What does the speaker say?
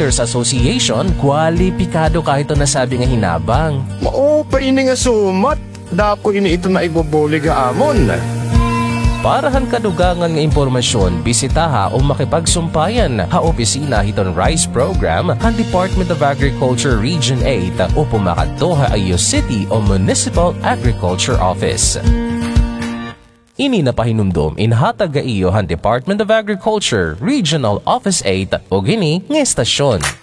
Writers Association, kwalipikado kahit ito nasabi nga hinabang. Mao pa ini nga sumat. Dako ini ito na iboboli ga amon. Parahan kadugangan nga impormasyon, bisitaha o makipagsumpayan ha opisina hiton RICE program han Department of Agriculture Region 8 o pumakadto ha Ayos City o Municipal Agriculture Office. Ini na pahinumdom inhatag ga iyo han Department of Agriculture Regional Office 8 o gini nga estasyon.